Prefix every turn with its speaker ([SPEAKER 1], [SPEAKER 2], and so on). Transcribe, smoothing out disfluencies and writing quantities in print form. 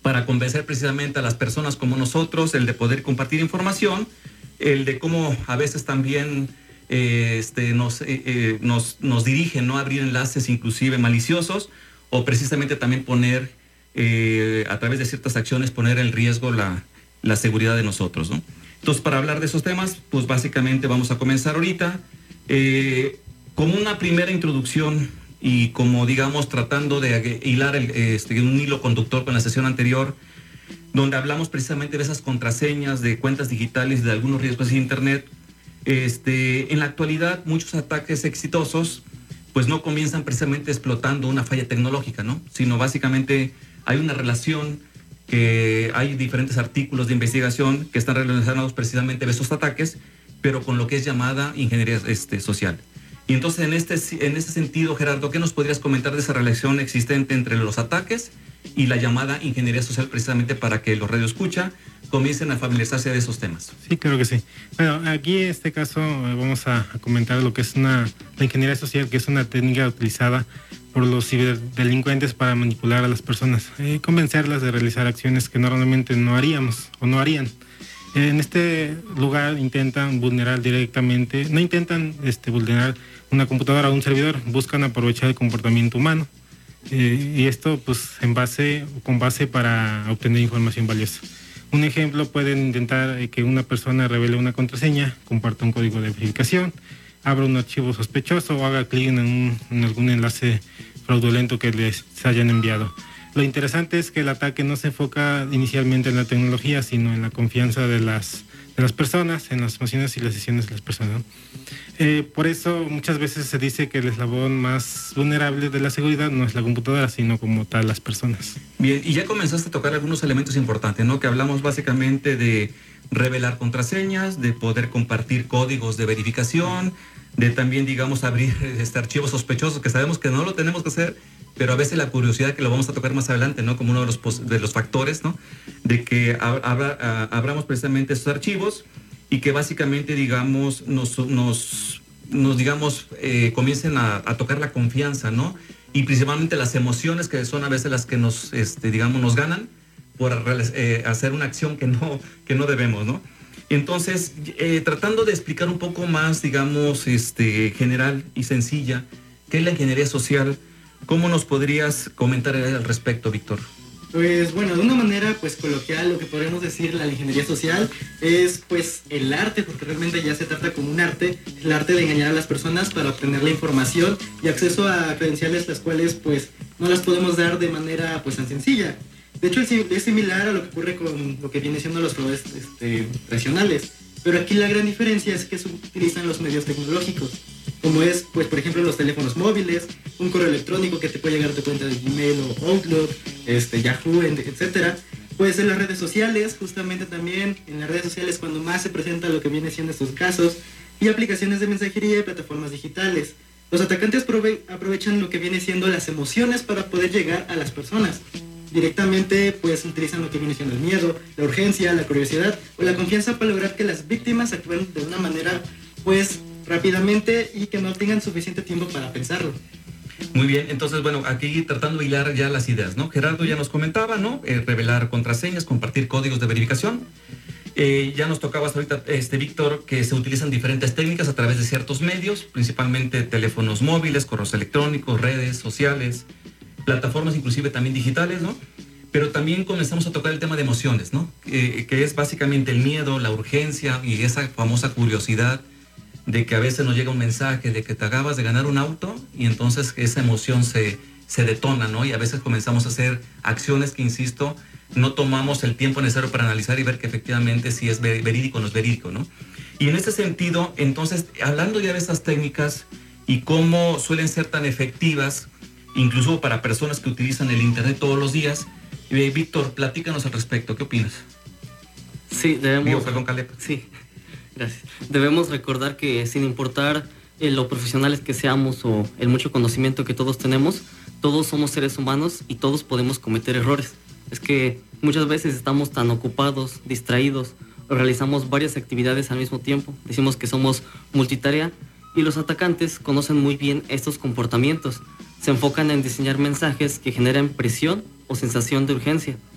[SPEAKER 1] para convencer precisamente a las personas como nosotros, el de poder compartir información, el de cómo a veces también nos dirigen, ¿no? A abrir enlaces inclusive maliciosos, o precisamente también poner, a través de ciertas acciones, poner en riesgo la seguridad de nosotros, ¿no? Entonces, para hablar de esos temas, pues básicamente vamos a comenzar ahorita. Como una primera introducción y como, digamos, tratando de hilar un hilo conductor con la sesión anterior, donde hablamos precisamente de esas contraseñas, de cuentas digitales, de algunos riesgos de Internet. En la actualidad, muchos ataques exitosos pues no comienzan precisamente explotando una falla tecnológica, ¿no? Sino básicamente hay una relación, que hay diferentes artículos de investigación que están relacionados precisamente a esos ataques, pero con lo que es llamada ingeniería social. Y entonces, en este sentido, Gerardo, ¿qué nos podrías comentar de esa relación existente entre los ataques y la llamada ingeniería social, precisamente para que los radioescucha comiencen a familiarizarse de esos temas?
[SPEAKER 2] Sí, creo que sí. Bueno, aquí en este caso vamos a comentar lo que es la ingeniería social, que es una técnica utilizada por los ciberdelincuentes para manipular a las personas, convencerlas de realizar acciones que normalmente no haríamos o no harían. En este lugar intentan vulnerar directamente, no intentan vulnerar una computadora o un servidor, buscan aprovechar el comportamiento humano, y esto pues con base para obtener información valiosa. Un ejemplo, pueden intentar que una persona revele una contraseña, comparta un código de verificación, abra un archivo sospechoso o haga clic en algún enlace fraudulento que les hayan enviado. Lo interesante es que el ataque no se enfoca inicialmente en la tecnología, sino en la confianza de las personas, en las emociones y las decisiones de las personas. Por eso muchas veces se dice que el eslabón más vulnerable de la seguridad no es la computadora, sino como tal las personas.
[SPEAKER 1] Bien, y ya comenzaste a tocar algunos elementos importantes, ¿no? Que hablamos básicamente de revelar contraseñas, de poder compartir códigos de verificación, de también, digamos, abrir archivos sospechosos, que sabemos que no lo tenemos que hacer, pero a veces la curiosidad, que lo vamos a tocar más adelante, ¿no? Como uno de los factores, ¿no? De que abramos precisamente esos archivos y que básicamente, digamos, comiencen a tocar la confianza, ¿no? Y principalmente las emociones, que son a veces las que nos ganan por hacer una acción que no debemos, ¿no? Entonces, tratando de explicar un poco más, digamos, general y sencilla, ¿qué es la ingeniería social? ¿Cómo nos podrías comentar al respecto, Víctor?
[SPEAKER 3] Pues bueno, de una manera pues coloquial, lo que podríamos decir la ingeniería social es pues el arte, porque realmente ya se trata como un arte, el arte de engañar a las personas para obtener la información y acceso a credenciales las cuales pues no las podemos dar de manera pues tan sencilla. De hecho es similar a lo que ocurre con lo que viene siendo los fraudes tradicionales, pero aquí la gran diferencia es que se utilizan los medios tecnológicos, como es, pues, por ejemplo, los teléfonos móviles, un correo electrónico que te puede llegar a tu cuenta de Gmail o Outlook, Yahoo, etcétera. Pues en las redes sociales, justamente también, en las redes sociales cuando más se presenta lo que viene siendo estos casos, y aplicaciones de mensajería y plataformas digitales. Los atacantes aprovechan lo que viene siendo las emociones para poder llegar a las personas. Directamente, pues, utilizan lo que viene siendo el miedo, la urgencia, la curiosidad o la confianza para lograr que las víctimas actúen de una manera, pues, rápidamente y que no tengan suficiente tiempo para pensarlo.
[SPEAKER 1] Muy bien, entonces, bueno, aquí tratando de hilar ya las ideas, ¿no? Gerardo ya nos comentaba, ¿no? Revelar contraseñas, compartir códigos de verificación. Ya nos tocaba hasta ahorita, Víctor, que se utilizan diferentes técnicas a través de ciertos medios, principalmente teléfonos móviles, correos electrónicos, redes sociales, plataformas inclusive también digitales, ¿no? Pero también comenzamos a tocar el tema de emociones, ¿no? Que es básicamente el miedo, la urgencia y esa famosa curiosidad de que a veces nos llega un mensaje de que te acabas de ganar un auto y entonces esa emoción se detona, ¿no? Y a veces comenzamos a hacer acciones que, insisto, no tomamos el tiempo necesario para analizar y ver que efectivamente si es verídico o no es verídico, ¿no? Y en ese sentido, entonces, hablando ya de estas técnicas y cómo suelen ser tan efectivas, incluso para personas que utilizan el Internet todos los días, Víctor, platícanos al respecto, ¿qué opinas?
[SPEAKER 4] Sí, debemos...
[SPEAKER 1] Perdón, Caleb.
[SPEAKER 4] Sí. Gracias. Debemos recordar que sin importar lo profesionales que seamos o el mucho conocimiento que todos tenemos, todos somos seres humanos y todos podemos cometer errores. Es que muchas veces estamos tan ocupados, distraídos, realizamos varias actividades al mismo tiempo. Decimos que somos multitarea y los atacantes conocen muy bien estos comportamientos. Se enfocan en diseñar mensajes que generen presión o sensación de urgencia.